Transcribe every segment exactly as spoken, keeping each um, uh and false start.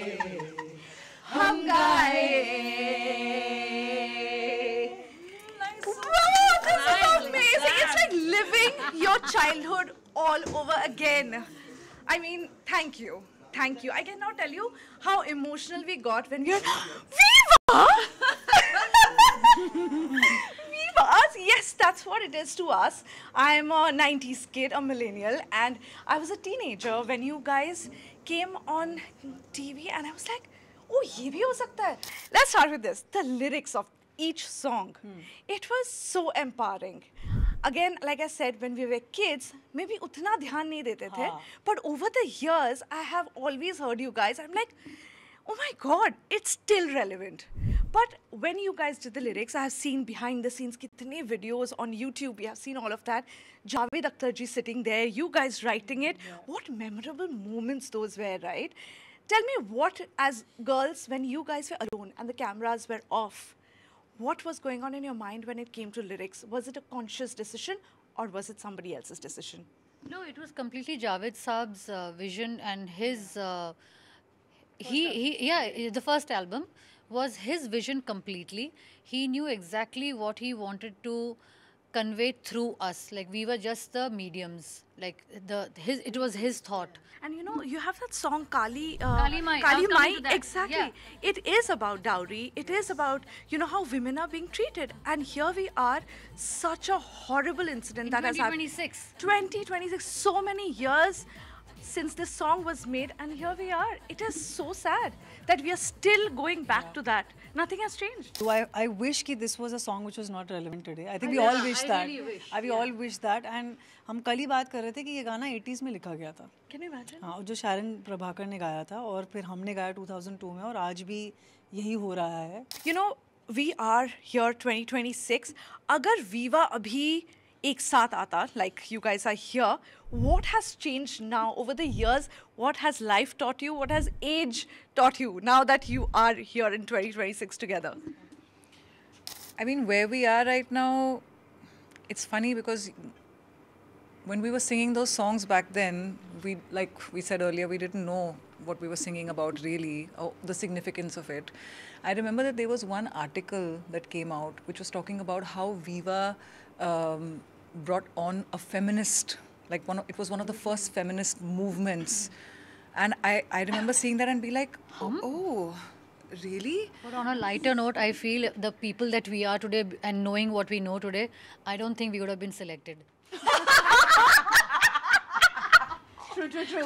हम गाए. Wow, this is amazing. It's like living your childhood all over again. I mean, thank you. Thank you. I cannot tell you how emotional we got when we were Viva! Viva! Yes, that's what it is to us. I'm a nineties kid, a millennial, and I was a teenager when you guys came on T V, and I was like, oh, ye bhi ho sakta hai. Let's start with this. The lyrics of each song. Hmm. It was so empowering. Again, like I said, when we were kids, maybe utna dhyan nahi dete the. But over the years, I have always heard you guys. I'm like, oh my God, it's still relevant. But when you guys did the lyrics, I have seen behind the scenes kitne videos on YouTube. We have seen all of that. Javed Akhtar ji sitting there, you guys writing it. Yeah. What memorable moments those were, right? Tell me what, as girls, when you guys were alone and the cameras were off, what was going on in your mind when it came to lyrics? Was it a conscious decision or was it somebody else's decision? No, it was completely Javed Saab's uh, vision and his, uh, he, he, yeah, the first album was his vision completely. He knew exactly what he wanted to convey through us. Like we were just the mediums. Like the his, it was his thought. And you know, you have that song Kali, uh, Kali Mai. Kali Mai. Exactly. Yeah. It is about dowry. It is about, you know, how women are being treated. And here we are, such a horrible incident In that has happened. twenty twenty-six. twenty twenty-six. So many years since this song was made, and here we are. It is so sad that we are still going back yeah. to that. Nothing has changed. So I, I wish that this was a song which was not relevant today. I think I we all wish I that. Really wish. I, we yeah. all wish that. And हम कल ही बात कर रहे थे कि ये गाना eighties में लिखा गया था. Can you imagine? हाँ, जो शारन प्रभाकर ने गाया था और फिर हमने गाया two thousand two में और आज भी यही हो रहा है. You know, we are here twenty twenty-six. अगर Viva अभी एक साथ आता, like you guys are here, what has changed now over the years? What has life taught you? What has age taught you now that you are here in twenty twenty-six together? I mean, where we are right now, it's funny because when we were singing those songs back then, we, like we said earlier, we didn't know what we were singing about really, or the significance of it. I remember that there was one article that came out which was talking about how Viva um, brought on a feminist, like one of, it was one of the first feminist movements. And I, I remember seeing that and be like, oh, oh, really? But on a lighter note, I feel the people that we are today and knowing what we know today, I don't think we would have been selected. True, true, true.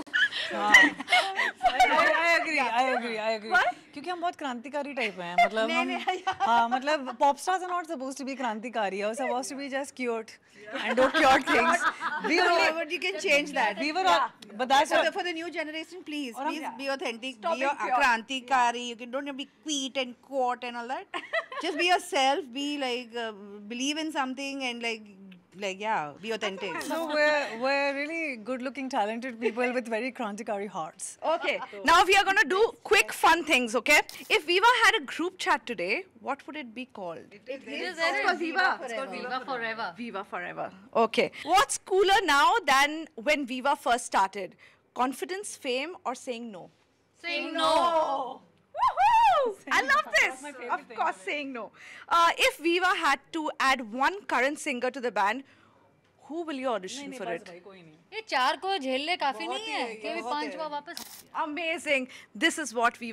I agree, I agree, I agree. What? क्योंकि हम बहुत क्रांतिकारी type हैं, मतलब हम, हाँ, मतलब pop stars are not supposed to be क्रांतिकारी, are supposed to be just cute and do cute things. We only, but you can change that. We were, yeah. But that's for what, the, for the new generation, please, please yeah. be authentic, Stop be your krantikari. You can don't be queet and quote and all that. Just be yourself. Be like uh, believe in something and like. Like, yeah, be authentic. So we're, we're really good-looking, talented people with very krantikari hearts. Okay, now we are going to do quick fun things, okay? If Viva had a group chat today, what would it be called? It is, it's called Viva. It's called Viva Forever. Viva Forever. Okay. What's cooler now than when Viva first started? Confidence, fame, or saying no? Saying no. Woohoo! I love this. Of thing, course, saying no. Uh, if Viva had to add one current singer to the band, who will you audition for it? ये चार को झेलने काफी नहीं है कि भी पांचवा वापस. Amazing. This is what we